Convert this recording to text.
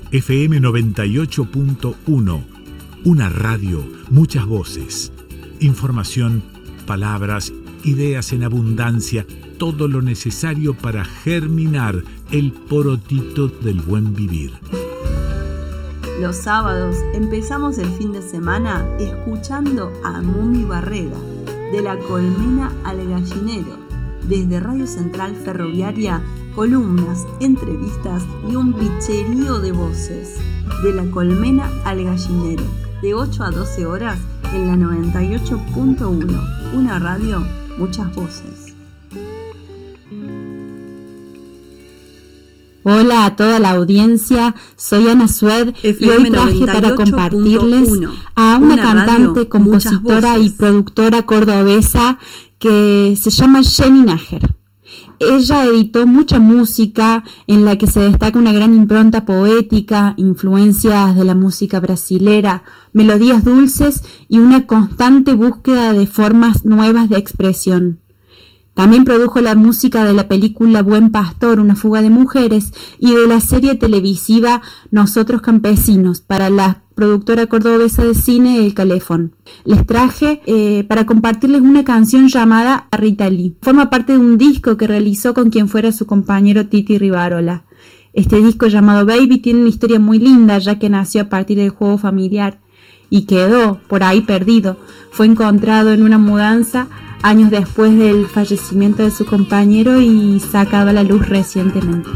FM 98.1. Una radio, muchas voces. Información, palabras, ideas en abundancia, todo lo necesario para germinar el porotito del buen vivir. Los sábados empezamos el fin de semana escuchando a Mumi Barreda, de la colmena al gallinero, desde Radio Central Ferroviaria, columnas, entrevistas y un bicherío de voces. De la colmena al gallinero, de 8 a 12 horas en la 98.1. Una radio, muchas voces. Hola a toda la audiencia, soy Ana Sued y hoy traje para compartirles a una cantante, compositora y productora cordobesa que se llama Jenny Nájer. Ella editó mucha música en la que se destaca una gran impronta poética, influencias de la música brasilera, melodías dulces y una constante búsqueda de formas nuevas de expresión. También produjo la música de la película Buen Pastor, una fuga de mujeres, y de la serie televisiva Nosotros Campesinos, para la productora cordobesa de cine El Calefón. Les traje para compartirles una canción llamada Rita Lee. Forma parte de un disco que realizó con quien fuera su compañero Titi Rivarola. Este disco llamado Baby tiene una historia muy linda, ya que nació a partir del juego familiar y quedó por ahí perdido. Fue encontrado en una mudanza años después del fallecimiento de su compañero y sacado a la luz recientemente.